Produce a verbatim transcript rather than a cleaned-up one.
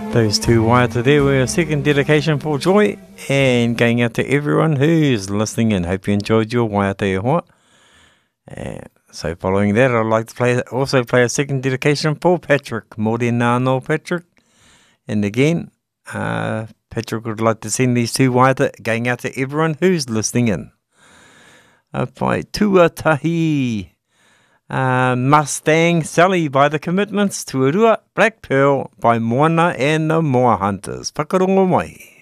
Those two waiata there were a second dedication for Joy, and going out to everyone who's listening, and hope you enjoyed your waiata e hoa. And so following that, I'd like to play also play a second dedication for Patrick. Mōre nāno, Patrick. And again, uh, Patrick would like to send these two waiata going out to everyone who's listening in. Uh, by Tuatahi. Uh, Mustang Sally by The Commitments, Tuarua, Black Pearl by Moana and the Moa Hunters. Whakarongo mai.